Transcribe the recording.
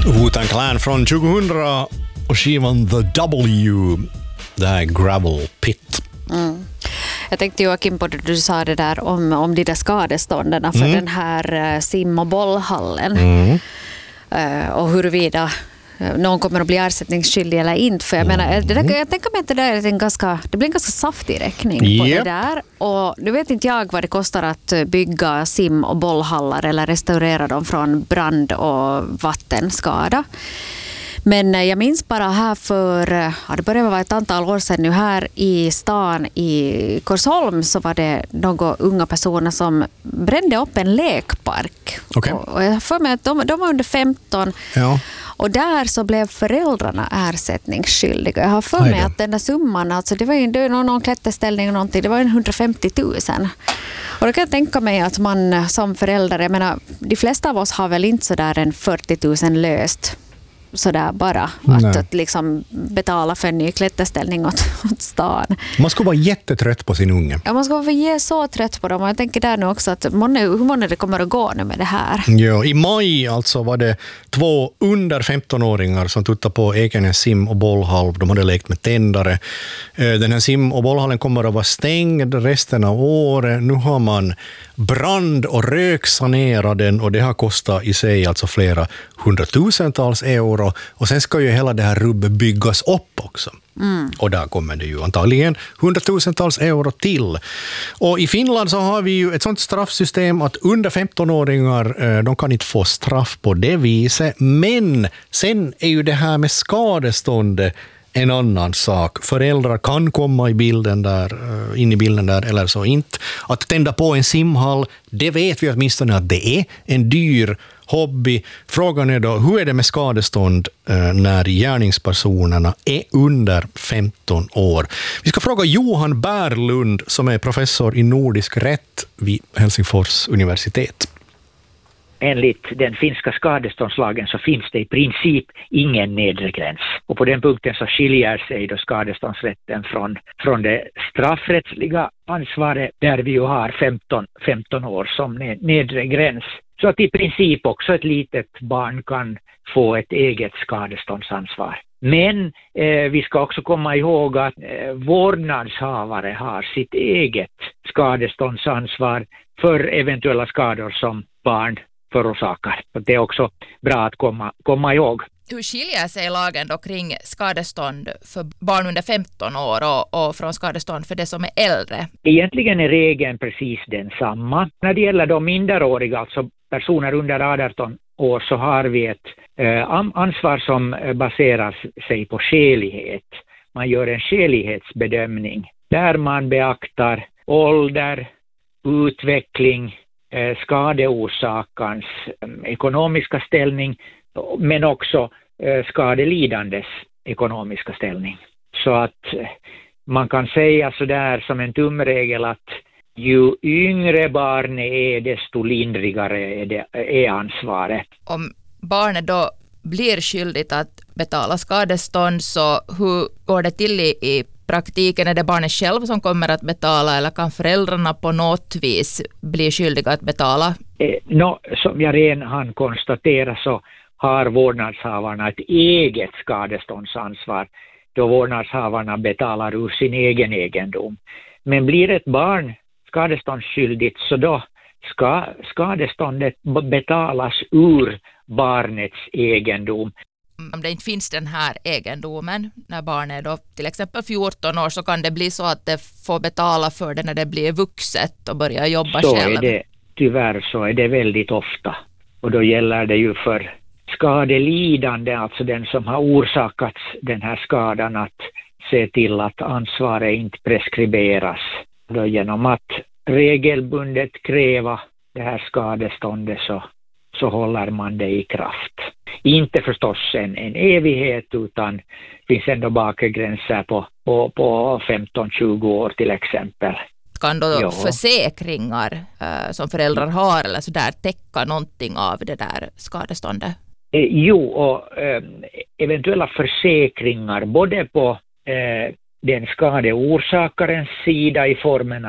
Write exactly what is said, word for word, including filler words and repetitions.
Wu-Tang Clan från tjugohundra och skivan The W, det här är Gravel Pit. Mm. Jag tänkte Joakim på det du sa det där om, om de där skadestånderna för mm. den här uh, sim- och bollhallen mm. uh, och huruvida uh, någon kommer att bli ersättningsskyldig eller inte. För jag mm. menar, det där, jag tänker mig att det där är en ganska, det blir en ganska saftig räkning på yep. det där. Och nu vet inte jag vad det kostar att bygga sim- och bollhallar eller restaurera dem från brand- och vattenskada. Men jag minns bara här för, ja, det börjar vara ett antal år sedan nu här i stan i Korsholm så var det några unga personer som brände upp en lekpark. Okay. Och, och jag får med att de, de var under femton ja. Och där så blev föräldrarna ersättningsskyldiga. Jag har för mig att den där summan, alltså det var ju det någon, någon klätterställning och någonting, det var ju hundrafemtio tusen. Och då kan jag tänka mig att man som förälder, jag menar, de flesta av oss har väl inte så där en fyrtio tusen löst sådär bara att, att liksom betala för en ny klätterställning åt, åt stan. Man ska vara jättetrött på sin unge. Ja, man ska vara så trött på dem och jag tänker där nu också att månne, hur många det kommer att gå nu med det här. Ja, i maj alltså var det två under femton-åringar som tuttade på Ekenäs sim- och bollhall. De hade lekt med tändare. Den här sim- och bollhallen kommer att vara stängd resten av året. Nu har man brand- och röksanera den och det har kostat i sig alltså flera hundratusentals euro. Och sen ska ju hela det här rubbet byggas upp också. Mm. Och där kommer det ju antagligen hundratusentals euro till. Och i Finland så har vi ju ett sånt straffsystem att under femton-åringar de kan inte få straff på det viset. Men sen är ju det här med skadestånd en annan sak. Föräldrar kan komma i bilden där, in i bilden där eller så inte. Att tända på en simhall, det vet vi åtminstone att det är en dyr hobby. Frågan är då, hur är det med skadestånd när gärningspersonerna är under femton år? Vi ska fråga Johan Bärlund som är professor i nordisk rätt vid Helsingfors universitet. Enligt den finska skadeståndslagen så finns det i princip ingen nedre gräns. Och på den punkten så skiljer sig då skadeståndsrätten från, från det straffrättsliga ansvaret där vi ju har femton, femton år som nedre gräns. Så att i princip också ett litet barn kan få ett eget skadeståndsansvar. Men eh, vi ska också komma ihåg att eh, vårdnadshavare har sitt eget skadeståndsansvar för eventuella skador som barn förorsakar. Det är också bra att komma, komma ihåg. Hur skiljer sig lagen då kring skadestånd för barn under femton år och, och från skadestånd för det som är äldre? Egentligen är regeln precis densamma. När det gäller de minderåriga, alltså personer under arton år, så har vi ett eh, ansvar som baserar sig på skälighet. Man gör en skälighetsbedömning där man beaktar ålder, utveckling, skadeorsakans ekonomiska ställning men också skadelidandes ekonomiska ställning. Så att man kan säga så där som en tumregel att ju yngre barnet är desto lindrigare är, det, är ansvaret. Om barnet då blir skyldigt att betala skadestånd så hur går det till i, i praktiken? Är det barnet själv som kommer att betala eller kan föräldrarna på något vis bli skyldiga att betala? Eh, no, som jag redan hann konstatera så har vårdnadshavarna ett eget skadeståndsansvar då vårdnadshavarna betalar ur sin egen egendom. Men blir ett barn skadeståndsskyldigt så då ska skadeståndet betalas ur barnets egendom. Om det inte finns den här egendomen när barnet är då till exempel fjorton år så kan det bli så att det får betala för det när det blir vuxet och börjar jobba så själv. Är det, tyvärr så är det väldigt ofta. Och då gäller det ju för skadelidande, alltså den som har orsakat den här skadan, att se till att ansvaret inte preskriberas. Då genom att regelbundet kräva det här skadeståndet så, så håller man det i kraft. Inte förstås en, en evighet utan finns ändå bakre gränser på, på, på femton till tjugo år till exempel. Kan då ja. försäkringar äh, som föräldrar har eller så där täcka någonting av det där skadeståndet? Eh, jo, och eh, eventuella försäkringar både på eh, den skadeorsakarens sida i formen